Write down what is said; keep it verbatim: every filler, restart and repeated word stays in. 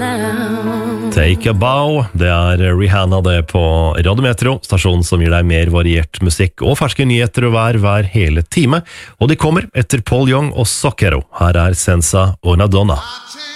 now. Take a bow, det er Rihanna det på Radio Metro, stasjonen som gir deg mer variert musikk og ferske nyheter og hver hver hele time. Og de kommer etter Paul Young og Soccero. Her er Senza og Madonna.